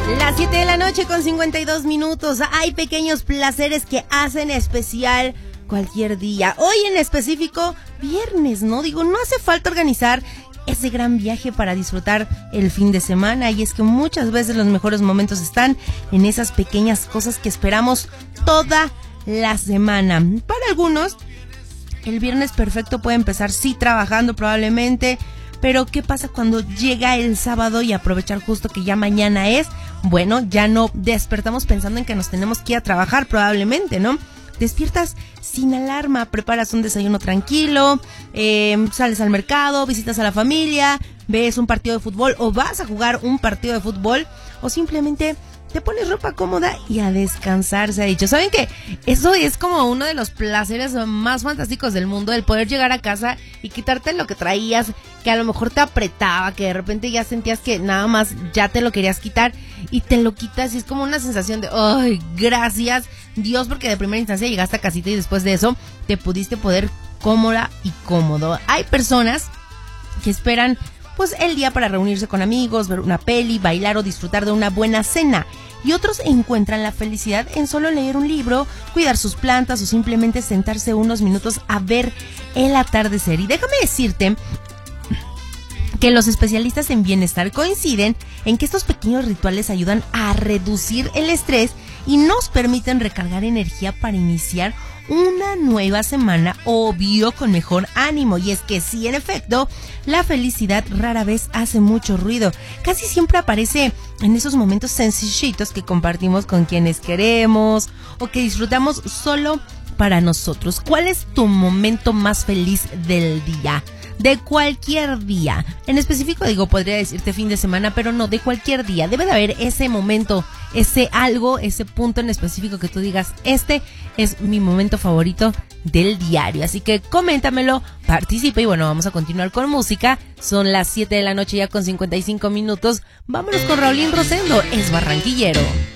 Las 7 de la noche con 52 minutos. Hay pequeños placeres que hacen especial cualquier día. Hoy en específico, viernes, ¿no? Digo, no hace falta organizar ese gran viaje para disfrutar el fin de semana. Y es que muchas veces los mejores momentos están en esas pequeñas cosas que esperamos toda la semana. Para algunos, el viernes perfecto puede empezar, sí, trabajando probablemente. Pero ¿qué pasa cuando llega el sábado y aprovechar justo que ya mañana es? Bueno, ya no despertamos pensando en que nos tenemos que ir a trabajar probablemente, ¿no? Despiertas sin alarma, preparas un desayuno tranquilo, sales al mercado, visitas a la familia, ves un partido de fútbol o vas a jugar un partido de fútbol o simplemente te pones ropa cómoda y a descansar, se ha dicho. ¿Saben qué? Eso es como uno de los placeres más fantásticos del mundo, el poder llegar a casa y quitarte lo que traías, que a lo mejor te apretaba, que de repente ya sentías que nada más ya te lo querías quitar y te lo quitas y es como una sensación de ¡ay, gracias Dios! Porque de primera instancia llegaste a casita y después de eso te pudiste poder cómoda y cómodo. Hay personas que esperan pues el día para reunirse con amigos, ver una peli, bailar o disfrutar de una buena cena. Y otros encuentran la felicidad en solo leer un libro, cuidar sus plantas o simplemente sentarse unos minutos a ver el atardecer. Y déjame decirte que los especialistas en bienestar coinciden en que estos pequeños rituales ayudan a reducir el estrés y nos permiten recargar energía para iniciar una nueva semana, obvio, con mejor ánimo. Y es que sí, en efecto, la felicidad rara vez hace mucho ruido. Casi siempre aparece en esos momentos sencillitos que compartimos con quienes queremos o que disfrutamos solo para nosotros. ¿Cuál es tu momento más feliz del día? De cualquier día. En específico, digo, podría decirte fin de semana, pero no, de cualquier día. Debe de haber ese momento, ese algo, ese punto en específico que tú digas, este es mi momento favorito del diario. Así que coméntamelo, participa y bueno, vamos a continuar con música. Son las 7 de la noche ya con 55 minutos. Vámonos con Raulín Rosendo, es barranquillero.